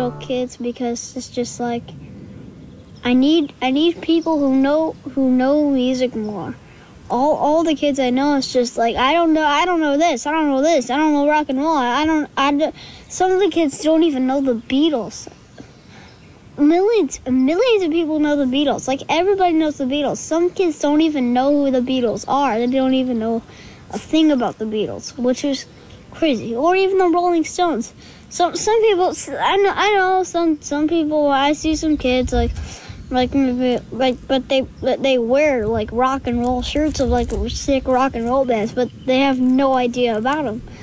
little kids because it's just like I need people who know music more. All the kids I know, it's just like I don't know this, I don't know rock and roll. Some of the kids don't even know the Beatles. Millions of people know the Beatles. Like everybody knows the Beatles. Some kids don't even know who the Beatles are. They don't even know a thing about the Beatles, which is crazy. Or even the Rolling Stones. Some people, I know some people. I see some kids but they wear like rock and roll shirts of like sick rock and roll bands, but they have no idea about them.